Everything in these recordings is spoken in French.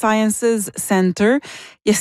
Sciences Center. Il y a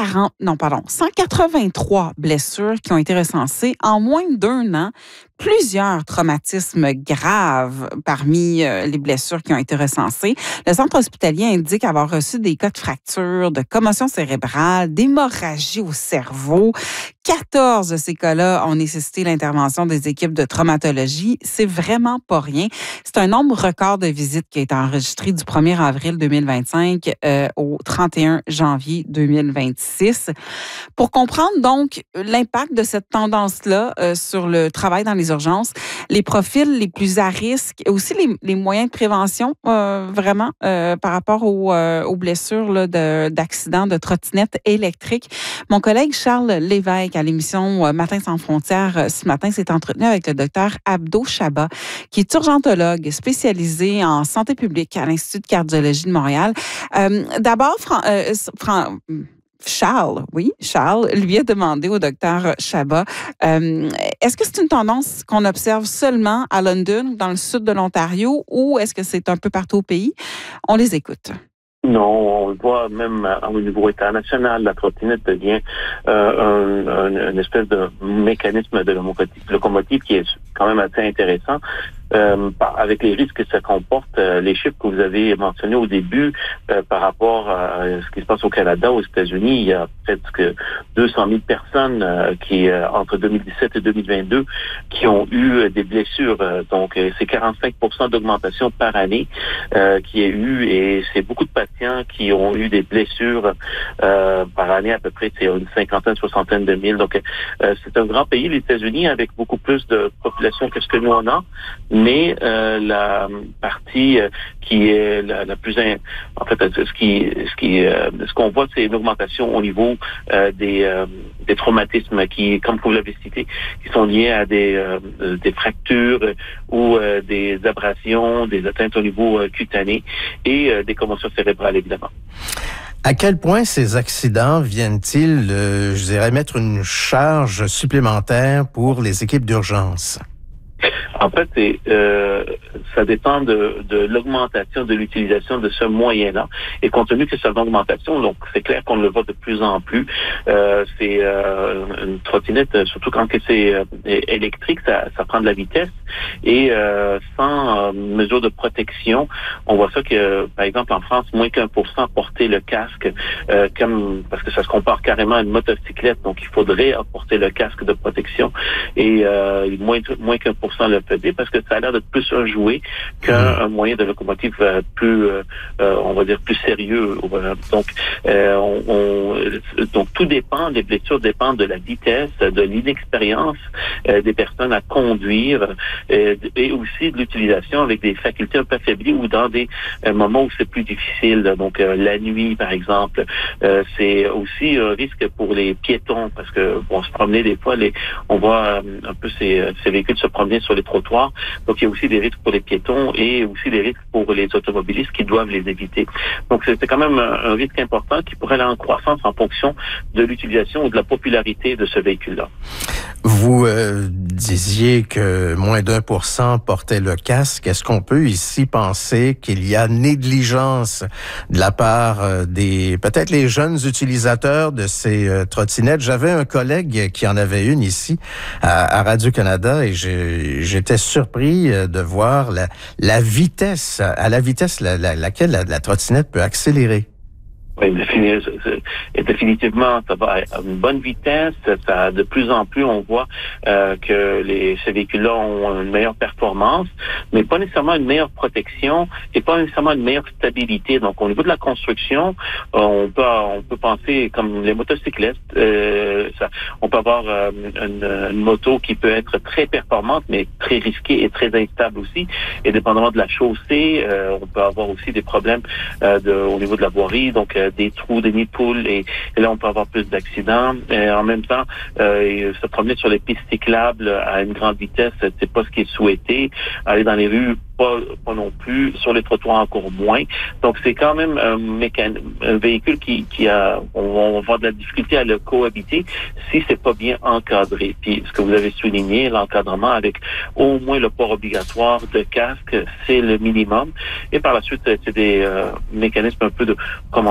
183 blessures qui ont été recensées en moins d'1 an. Plusieurs traumatismes graves parmi les blessures qui ont été recensées. Le centre hospitalier indique avoir reçu des cas de fractures, de commotion cérébrale, d'hémorragie au cerveau. 14 de ces cas-là ont nécessité l'intervention des équipes de traumatologie. C'est vraiment pas rien. C'est un nombre record de visites qui a été enregistré du 1er avril 2025 au 31 janvier 2026. Pour comprendre donc l'impact de cette tendance-là sur le travail dans les urgences, les profils les plus à risque, aussi les moyens de prévention vraiment par rapport aux blessures là, d'accidents de trottinettes électriques. Mon collègue Charles Lévesque à l'émission Matin sans frontières ce matin s'est entretenu avec le docteur Abdo Chaba, qui est urgentologue spécialisé en santé publique à l'Institut de cardiologie de Montréal. D'abord, Charles lui a demandé au docteur Chaba, est-ce que c'est une tendance qu'on observe seulement à London, dans le sud de l'Ontario, ou est-ce que c'est un peu partout au pays? On les écoute. Non, on le voit même au niveau international, la trottinette devient une espèce de mécanisme de locomotive qui est quand même assez intéressant. Avec les risques que ça comporte, les chiffres que vous avez mentionnés au début par rapport à ce qui se passe au Canada, aux États-Unis, il y a presque 200 000 personnes qui, entre 2017 et 2022, qui ont eu des blessures. Donc, c'est 45% d'augmentation par année qui est eu, et c'est beaucoup de patients qui ont eu des blessures par année, à peu près, c'est une cinquantaine, soixantaine de mille. Donc, c'est un grand pays, les États-Unis, avec beaucoup plus de population que ce que nous on a. Mais la partie qui est la plus en fait ce qu'on voit, c'est une augmentation au niveau des traumatismes qui, comme vous l'avez cité, qui sont liés à des fractures ou des abrasions, des atteintes au niveau cutané et des commotions cérébrales, évidemment. À quel point ces accidents viennent-ils, je dirais, mettre une charge supplémentaire pour les équipes d'urgence? En fait, ça dépend de l'augmentation de l'utilisation de ce moyen-là. Et compte tenu que c'est une augmentation, donc c'est clair qu'on le voit de plus en plus. C'est une trottinette, surtout quand c'est électrique, ça prend de la vitesse. Et sans mesure de protection, on voit ça que, par exemple, en France, moins qu'1% porter le casque, parce que ça se compare carrément à une motocyclette, donc il faudrait apporter le casque de protection. Et moins qu'1% le faisait, parce que ça a l'air d'être plus un jouet qu'un moyen de locomotive plus, on va dire, plus sérieux. Donc, donc tout dépend, les blessures dépendent de la vitesse, de l'inexpérience des personnes à conduire, et aussi de l'utilisation avec des facultés un peu affaiblies ou dans des moments où c'est plus difficile. Donc, la nuit, par exemple, c'est aussi un risque pour les piétons, parce que bon, se promener des fois, on voit un peu ces véhicules se promener sur les trottoirs. Donc, il y a aussi des risques pour les piétons et aussi des risques pour les automobilistes qui doivent les éviter. Donc, c'est quand même un risque important qui pourrait aller en croissance en fonction de l'utilisation ou de la popularité de ce véhicule-là. Vous disiez que moins d'1% portait le casque. Est-ce qu'on peut ici penser qu'il y a négligence de la part peut-être les jeunes utilisateurs de ces trottinettes? J'avais un collègue qui en avait une ici à Radio-Canada et j'étais surpris de voir la vitesse, laquelle la trottinette peut accélérer. Oui, définitivement, ça va à une bonne vitesse. Ça, de plus en plus, on voit que ces véhicules-là ont une meilleure performance, mais pas nécessairement une meilleure protection et pas nécessairement une meilleure stabilité. Donc, au niveau de la construction, on peut penser comme les motocyclettes. On peut avoir une moto qui peut être très performante, mais très risquée et très instable aussi. Et dépendamment de la chaussée, on peut avoir aussi des problèmes au niveau de la voirie. Donc, des trous, des nids de poules, et là, on peut avoir plus d'accidents. En même temps, se promener sur les pistes cyclables à une grande vitesse, c'est pas ce qui est souhaité. Aller dans les rues, pas non plus. Sur les trottoirs, encore moins. Donc, c'est quand même un véhicule on va avoir de la difficulté à le cohabiter si c'est pas bien encadré. Puis, ce que vous avez souligné, l'encadrement avec au moins le port obligatoire de casque, c'est le minimum. Et par la suite, c'est des mécanismes un peu de, comment